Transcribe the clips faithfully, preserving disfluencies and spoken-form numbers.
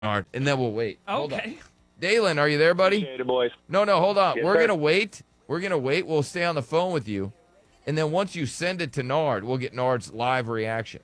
Nard, and then we'll wait. Hold on. Okay. Dalen, are you there, buddy? Appreciate it, boys. No, no, hold on. Yes, We're sir. gonna wait. We're gonna wait. We'll stay on the phone with you, and then once you send it to Nard, we'll get Nard's live reaction.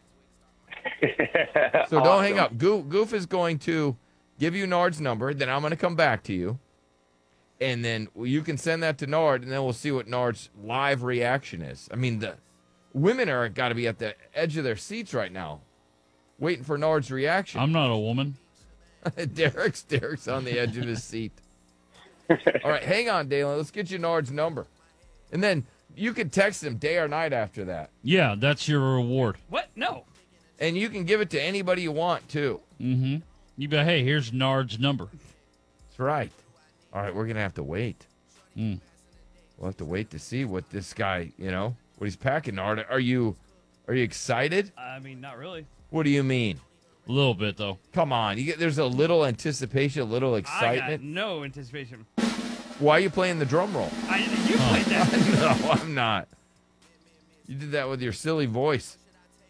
So don't hang up. Goof, Goof is going to give you Nard's number. Then I'm going to come back to you, and then you can send that to Nard, and then we'll see what Nard's live reaction is. I mean, the women are got to be at the edge of their seats right now, waiting for Nard's reaction. I'm not a woman. Derek's Derek's on the edge of his seat. All right, hang on, Dalen. Let's get you Nard's number, and then you can text him day or night after that, Yeah, that's your reward. What? No. and you can give it to anybody you want too. Mm-hmm. You be, hey, here's Nard's number. That's right. All right, we're gonna have to wait. Mm. We'll have to wait to see what this guy, you know, what he's packing. Nard, are you, are you excited? I mean, not really. What do you mean? A little bit, though. Come on, you get there's a little anticipation, a little I got excitement. no anticipation. Why are you playing the drum roll? I you played that. No, I'm not. You did that with your silly voice.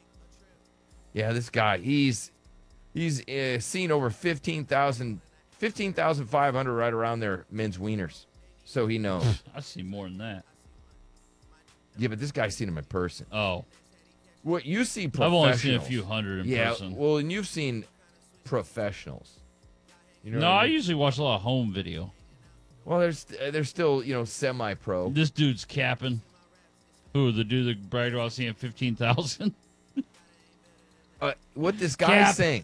Yeah, this guy, he's he's uh, seen over fifteen thousand, fifteen thousand five hundred right around their men's wieners. So he knows. I see more than that. Yeah, but this guy's seen him in person. Oh. What you see I've professionals. only seen a few hundred in yeah, person. well, and you've seen professionals. You know no, what I I mean? usually watch a lot of home video. Well, there's uh, they're still, you know, semi-pro. This dude's capping. Who, the dude that bragged about seeing fifteen thousand? Uh, what this guy's Cap. saying,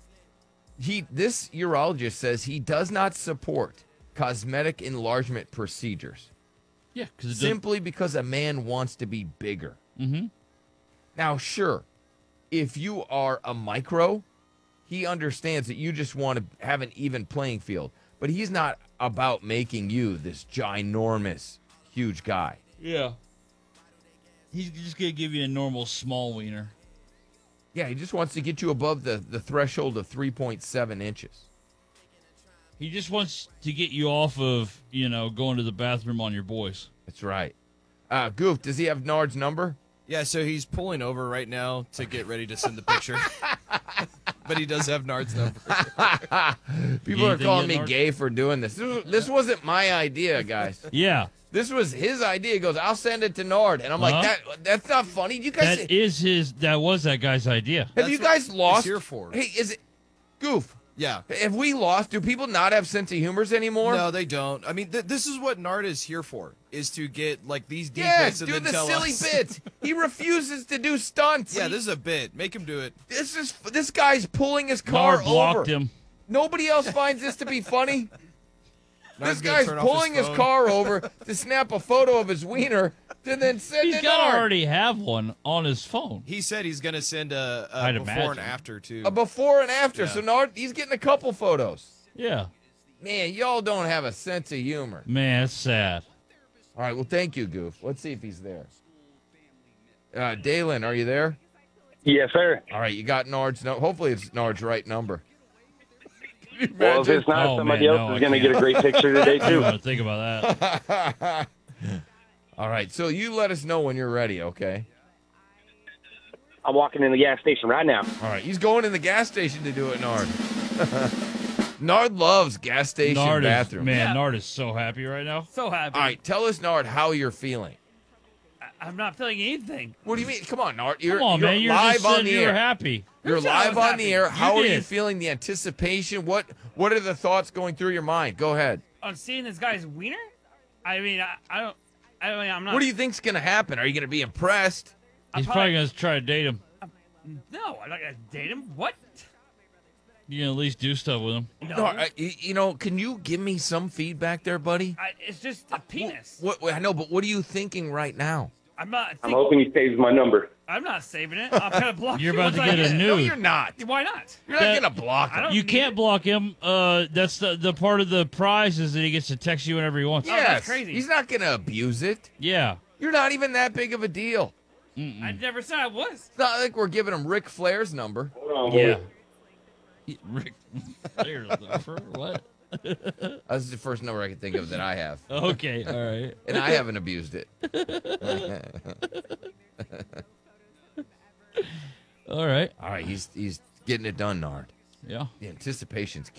he this urologist says he does not support cosmetic enlargement procedures Yeah, because it simply because a man wants to be bigger. Mm-hmm. Now, sure, if you are a micro, he understands that you just want to have an even playing field. But he's not about making you this ginormous, huge guy. Yeah. He's just going to give you a normal small wiener. Yeah, he just wants to get you above the, the threshold of three point seven inches. He just wants to get you off of, you know, going to the bathroom on your boys. That's right. Uh, Goof, does he have Nard's number? Yeah, so he's pulling over right now to get ready to send the picture. But he does have Nard's number. People You are think calling you me Nard- gay for doing this. This, was, this wasn't my idea, guys. Yeah. This was his idea. He goes, I'll send it to Nard. And I'm like, Uh-huh. that that's not funny. You guys, That is his, that was that guy's idea. have That's you what guys it's lost? here for. Hey, is it, Goof, Yeah. have we lost? Do people not have sense of humors anymore? No, they don't. I mean, th- this is what Nard is here for, is to get, like, these deep Yes, hits and do then the tell silly us. bits. He refuses to do stunts. Yeah, He- this is a bit. Make him do it. this is this guy's pulling his car Nard blocked over. him. Nobody else finds this to be funny. Nard's This gonna guy's turn off pulling his, phone. car over to snap a photo of his wiener to then send He's it got to Nard. already have one on his phone. He said he's going to send a, a I'd before imagine. and after, too. A before and after. Yeah. So Nard, he's getting a couple photos. Yeah. Man, y'all don't have a sense of humor. Man, it's sad. All right, well, thank you, Goof. Let's see if he's there. Uh, Dalen, are you there? Yes, sir. All right, you got Nard's. No, hopefully it's Nard's right number. Can you Well, if imagine? it's not, Oh, somebody man, else no, is I going to get a can't. great picture today, I too. don't want to think about that. All right, so you let us know when you're ready, okay? I'm walking in the gas station right now. All right, he's going in the gas station to do it, Nard. Nard loves gas station Nard is, bathroom. man, Yeah. Nard is so happy right now. So happy. All right, tell us, Nard, how you're feeling. I, I'm not feeling anything. What do you mean? Come on, Nard. You're, Come on, you're man. You're live just on saying the you were air. happy. You're Who said I live was on the happy? air. How are you did. feeling? The anticipation. What What are the thoughts going through your mind? Go ahead. On seeing this guy's wiener? I mean, I, I don't. I mean, I'm not. What do you think's going to happen? Are you going to be impressed? He's I'm probably going to try to date him. No, I'm not gonna date him. What? You can at least do stuff with him. No. No, I, y- you know, can you give me some feedback there, buddy? I, it's just a penis. What, what I know, but what are you thinking right now? I'm not. I'm Think, hoping he saves my number. I'm not saving it. I'm gonna block You're you about once to I get a it. No, nude. you're not. Why not? You're That- not going to block I him. don't- You need can't it. block him. Uh, that's the the part of the prize is that he gets to text you whenever he wants. Oh, that's Yes, crazy. he's not going to abuse it. Yeah. You're not even that big of a deal. I never said I was. It's not like we're giving him Ric Flair's number. Hold on, Yeah. boys. Rick, there's the for what? That's the first number I can think of that I have. Okay, all right. And I haven't abused it. All right. All right, he's he's getting it done, Nard. Yeah. The anticipation's